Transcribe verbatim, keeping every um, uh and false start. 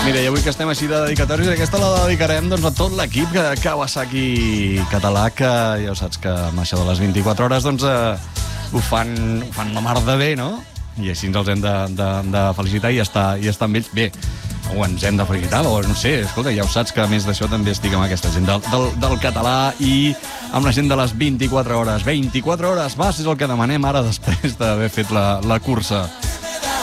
Mira, i avui que estem així de dedicatoris, aquesta la dedicarem doncs, a tot l'equip de Kawasaki català, que ja ho saps que amb això de les vint-i-quatre hores doncs, eh, ho, fan, ho fan la mar de bé, no? I així ens els hem de, de, de felicitar i estar, i estar amb ells bé. O ens hem de felicitar, o no sé, escolta, ja ho saps que a més d'això també estic amb aquesta gent del, del, del català i amb la gent de les vint-i-quatre hores. vint-i-quatre hores, vas, és el que demanem ara després d'haver fet la, la cursa.